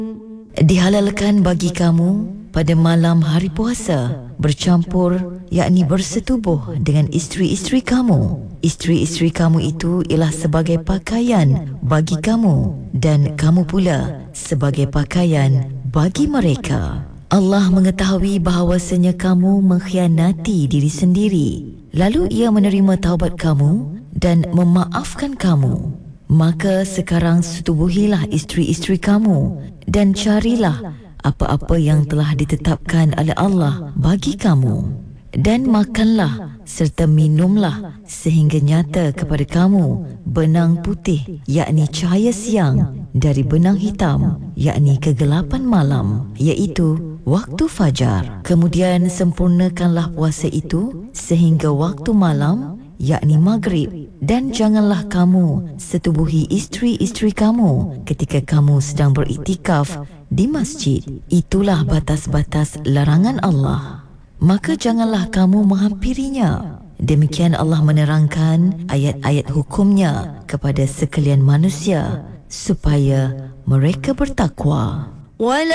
dihalalkan bagi kamu pada malam hari puasa bercampur, yakni bersetubuh dengan isteri-isteri kamu. Isteri-isteri kamu itu ialah sebagai pakaian bagi kamu dan kamu pula sebagai pakaian bagi mereka. Allah mengetahui bahawasanya kamu mengkhianati diri sendiri. Lalu ia menerima taubat kamu dan memaafkan kamu. Maka sekarang setubuhilah isteri-isteri kamu dan carilah apa-apa yang telah ditetapkan oleh Allah bagi kamu, dan makanlah serta minumlah sehingga nyata kepada kamu benang putih, yakni cahaya siang, dari benang hitam, yakni kegelapan malam, iaitu waktu fajar. Kemudian sempurnakanlah puasa itu sehingga waktu malam, yakni maghrib, dan janganlah kamu setubuhi isteri-isteri kamu ketika kamu sedang beriktikaf di masjid. Itulah batas-batas larangan Allah. Maka janganlah kamu menghampirinya. Demikian Allah menerangkan ayat-ayat hukumnya kepada sekalian manusia supaya mereka bertakwa.